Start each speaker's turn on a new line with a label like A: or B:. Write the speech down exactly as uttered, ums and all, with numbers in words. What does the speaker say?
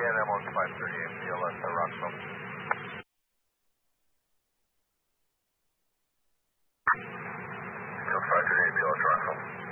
A: and M one five thirty-eight, C L S at Rockville. Still five thirty-eight, C L S Rockville.